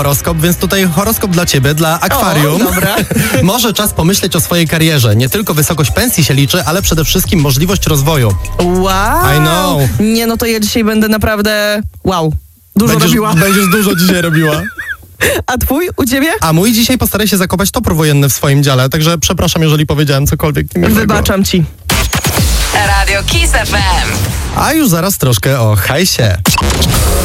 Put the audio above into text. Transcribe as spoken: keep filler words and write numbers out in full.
horoskop, więc tutaj horoskop dla ciebie, dla akwarium. O, dobra. Może czas pomyśleć o swojej karierze. Nie tylko wysokość pensji się liczy, ale przede wszystkim możliwość rozwoju. Wow. I know. Nie, no to ja dzisiaj będę naprawdę... Wow. Dużo Będziesz, robiła. będziesz dużo dzisiaj robiła. A twój? U ciebie? A mój dzisiaj postaraj się zakopać topór wojenny w swoim dziale, także przepraszam, jeżeli powiedziałem cokolwiek niemiłego. Wybaczam ci. Radio Kiss F M. A już zaraz troszkę o hajsie.